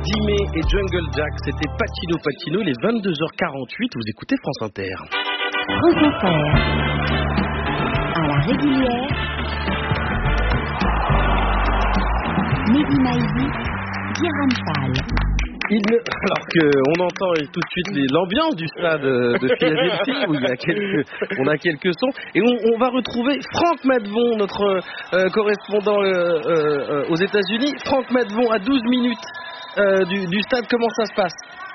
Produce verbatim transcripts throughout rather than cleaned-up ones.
Dime et Jungle Jack, c'était Patino Patino, il est vingt-deux heures quarante-huit, vous écoutez France Inter. France Inter, à la régulière, Mehdi Maizi, Guérin Fall. Il, alors qu'on entend tout de suite les, l'ambiance du stade de Philadelphie, où il y a quelques, on a quelques sons, et on, on va retrouver Franck Maddevon, notre euh, correspondant euh, euh, aux États-Unis. Franck Maddevon, à douze minutes euh, du, du stade, comment ça se passe?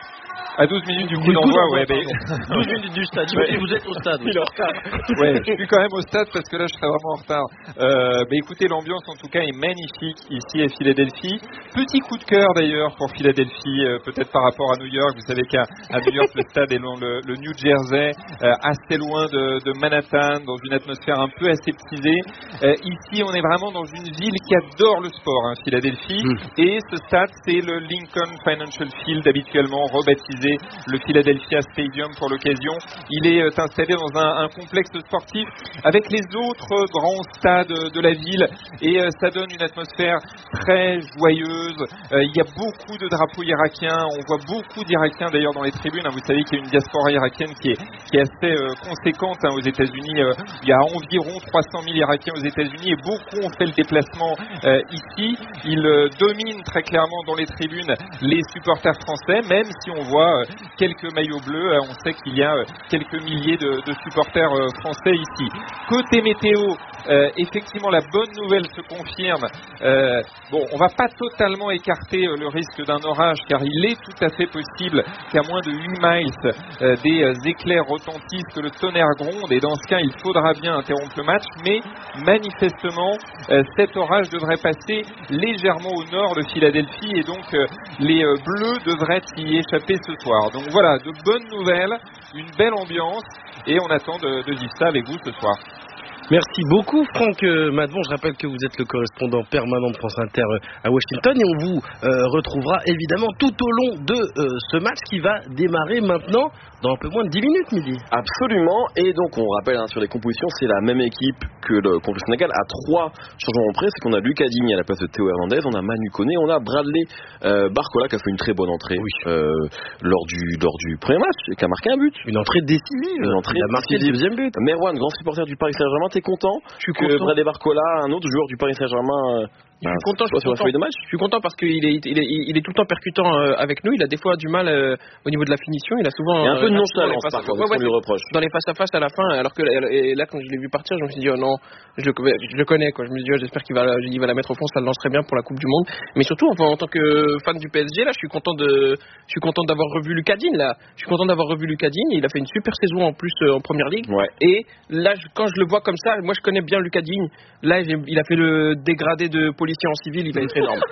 À douze minutes du coup d'envoi, ouais, mais... douze minutes du stade, j'imagine que vous êtes au stade. Oui. Il est en retard. Ouais, je suis quand même au stade parce que là je serais vraiment en retard. Euh, mais écoutez, l'ambiance en tout cas est magnifique ici à Philadelphie. Petit coup de cœur d'ailleurs pour Philadelphie, euh, peut-être par rapport à New York. Vous savez qu'à à New York, le stade est dans le, le New Jersey, euh, assez loin de, de Manhattan, dans une atmosphère un peu aseptisée. Euh, ici, on est vraiment dans une ville qui adore le sport, hein, Philadelphie. Mm. Et ce stade, c'est le Lincoln Financial Field, habituellement rebaptisé le Philadelphia Stadium pour l'occasion. Il est euh, installé dans un, un complexe sportif avec les autres grands stades de la ville et euh, ça donne une atmosphère très joyeuse. Euh, il y a beaucoup de drapeaux irakiens, on voit beaucoup d'Irakiens d'ailleurs dans les tribunes. Hein. Vous savez qu'il y a une diaspora irakienne qui est, qui est assez euh, conséquente hein, aux États-Unis. Euh, il y a environ trois cent mille Irakiens aux États-Unis et beaucoup ont fait le déplacement euh, ici. Ils euh, dominent très clairement dans les tribunes les supporters français, même si on voit euh, quelques maillots bleus. On sait qu'il y a euh, quelques milliers de, de supporters euh, français ici. Côté météo, euh, effectivement, la bonne nouvelle se confirme. Euh, bon, on va pas totalement écarter euh, le risque d'un orage, car il est tout à fait possible qu'à moins de huit miles, euh, des euh, éclairs retentissent, que le tonnerre gronde, et dans ce cas, il faudra bien interrompre le match. Mais manifestement, euh, cet orage devrait passer légèrement au nord de Philadelphie, et donc euh, les euh, Bleus devraient y échapper ce soir. Donc voilà, de bonnes nouvelles, une belle ambiance, et on attend de, de vivre ça avec vous ce soir. Merci beaucoup Franck Maddevon, je rappelle que vous êtes le correspondant permanent de France Inter à Washington et on vous euh, retrouvera évidemment tout au long de euh, ce match qui va démarrer maintenant dans un peu moins de dix minutes, Mehdi. Absolument, et donc on rappelle hein, sur les compositions, c'est la même équipe que le, contre le Sénégal à trois changements près, c'est qu'on a Lucas Digne à la place de Théo Hernandez, on a Manu Koné, on a Bradley euh, Barcola qui a fait une très bonne entrée oui. euh, lors, du, lors du premier match et qui a marqué un but. Une entrée décisive, une entrée il a marqué le deuxième but. Merwan, grand supporter du Paris Saint-Germain, t'es content Je suis que content. Bradley Barcola, un autre joueur du Paris Saint-Germain, euh, Je suis content, je suis content. De match. Je suis content parce qu'il est, il est, il est tout le temps percutant euh, avec nous. Il a des fois du mal euh, au niveau de la finition. Il a souvent. Il y a un peu de nonchalance euh, parfois, ouais, ouais, on lui reproche. Dans les face à face à la fin, alors que et là quand je l'ai vu partir, je me suis dit oh non, je le, je le connais quoi. Je me suis dit oh, j'espère qu'il va, il va la mettre au fond, ça le lancerait bien pour la Coupe du Monde. Mais surtout enfin, en tant que fan du P S G là, je suis content de, je suis content d'avoir revu Lucas Digne là. Je suis content d'avoir revu Lucas Digne. Il a fait une super saison en plus euh, en Première Ligue. Ouais. Et là, je, quand je le vois comme ça, moi je connais bien Lucas Digne. Là, j'ai, il a fait le dégradé de policier en civil. Il va être énorme.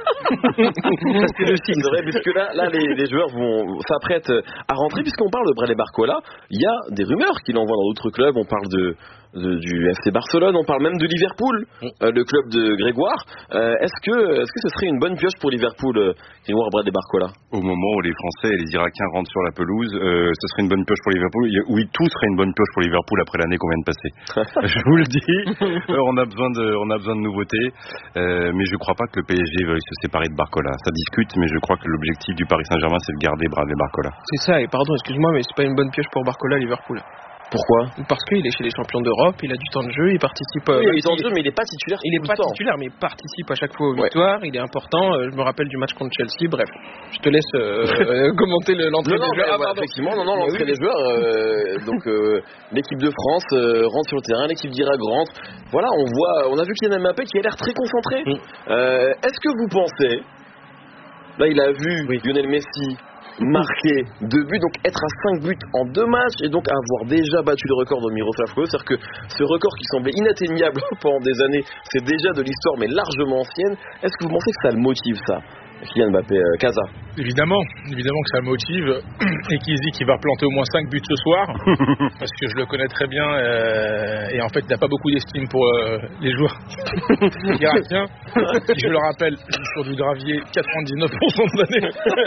Ça c'est le signe, c'est vrai, parce que là, là les, les joueurs vont s'apprêtent à rentrer, puisqu'on parle de Bradley Barcola. Il y a des rumeurs qu'il envoie dans d'autres clubs. On parle de, de du F C Barcelone, on parle même de Liverpool, mm. euh, le club de Grégoire. Euh, est-ce que, est-ce que ce serait une bonne pioche pour Liverpool, euh, Grégoire Bradley Barcola? Au moment où les Français et les Irakiens rentrent sur la pelouse, euh, ce serait une bonne pioche pour Liverpool. Oui, tout serait une bonne pioche pour Liverpool après l'année qu'on vient de passer. Je vous le dis, euh, on a besoin de, on a besoin de nouveautés, euh, mais je crois pas que le P S G veuille se séparer de Barcola. Ça discute, mais je crois que l'objectif du Paris Saint-Germain, c'est de garder Bradley Barcola. C'est ça, et pardon, excuse-moi, mais c'est pas une bonne pioche pour Barcola à Liverpool. Pourquoi? Parce qu'il est chez les champions d'Europe, il a du temps de jeu, il participe. Oui, il a du temps de jeu, mais il n'est pas titulaire. Il n'est pas temps. titulaire, mais il participe à chaque fois aux victoires. Ouais. Il est important. Je me rappelle du match contre Chelsea. Bref, je te laisse euh, commenter le, l'entrée non, des joueurs. Ah, bah, effectivement, non, non, l'entrée oui. des joueurs. Euh, donc, euh, l'équipe de France euh, rentre sur le terrain, l'équipe d'Irak rentre. Voilà, on voit, on a vu Kylian Mbappé qui a l'air très concentré. Mm. Euh, est-ce que vous pensez, là, il a vu oui. Lionel Messi marquer deux buts, donc être à cinq buts en deux matchs et donc avoir déjà battu le record de Miroslav Klose, c'est-à-dire que ce record qui semblait inatteignable pendant des années, c'est déjà de l'histoire mais largement ancienne. Est-ce que vous pensez que ça le motive, ça, Kylian Mbappé, euh, Casa? Évidemment, évidemment que ça le motive et qu'il se dit qu'il va planter au moins cinq buts ce soir parce que je le connais très bien euh, et en fait il n'a pas beaucoup d'estime pour euh, les joueurs irakiens qui, je le rappelle, jouent sur du gravier quatre-vingt-dix-neuf pour cent de l'année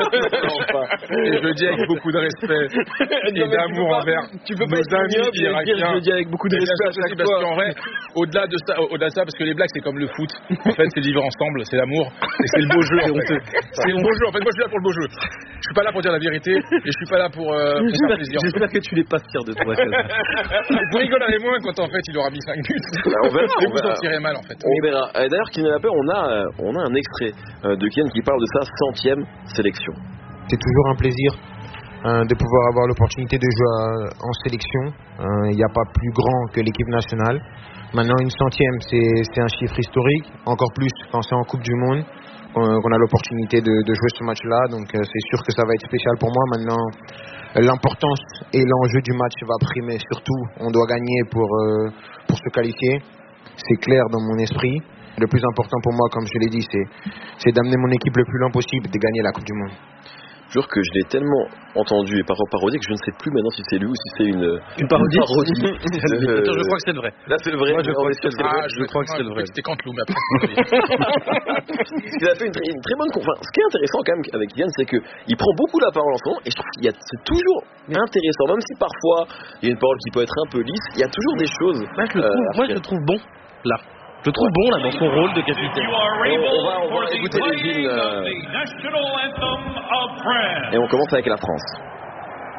et je le dis avec beaucoup de respect et non, d'amour envers tu peux nos pas amis irakiens. Je le dis avec beaucoup de respect à chaque parce fois. qu'en vrai, au-delà de ça, au-delà de ça, parce que les blagues c'est comme le foot, en fait c'est vivre ensemble, c'est l'amour et c'est le beau jeu en fait. C'est le beau jeu en fait, moi je suis là pour le beau jeu. Je suis pas là pour dire la vérité et je suis pas là pour, euh, pour faire plaisir. J'espère que tu n'es pas fier de toi. Vous rigolerez moins quand en fait il aura mis cinq buts. On verra, Et on vous verra. en tirez mal en fait. On verra. Et d'ailleurs, Kylian Mbappé, on a, euh, on a un extrait euh, de Kylian qui parle de sa centième sélection. C'est toujours un plaisir euh, de pouvoir avoir l'opportunité de jouer euh, en sélection. Il n'y a pas plus grand que l'équipe nationale. Maintenant, une centième, c'est, c'est un chiffre historique. Encore plus quand c'est en Coupe du Monde, euh, qu'on a l'opportunité de, de jouer ce match-là. Donc, euh, c'est sûr que ça va être spécial pour moi. Maintenant, l'importance et l'enjeu du match va primer. Surtout, on doit gagner pour, euh, pour se qualifier. C'est clair dans mon esprit. Le plus important pour moi, comme je l'ai dit, c'est, c'est d'amener mon équipe le plus loin possible et de gagner la Coupe du Monde. Je jure que je l'ai tellement entendu et par parodie que je ne sais plus maintenant si c'est lui ou si c'est une, une parodie. Une parodie. euh, Attends, je crois que c'est le vrai. Là, c'est le vrai. Moi, je crois que c'est le vrai. Ah, je crois que c'est le vrai. C'était Canteloup, mais après. Il a fait une, très- une très bonne conférence. Ce qui est intéressant quand même avec Kylian, c'est qu'il prend beaucoup la parole en ce moment et je trouve qu'il y a, c'est toujours intéressant, même si parfois il y a une parole qui peut être un peu lisse, il y a toujours des choses. Moi, je le trouve, moi, je le trouve bon, là. Je le trouve bon, là, dans son rôle de capitaine. Et on, on va, on va écouter les hymnes. euh, et on commence avec la France.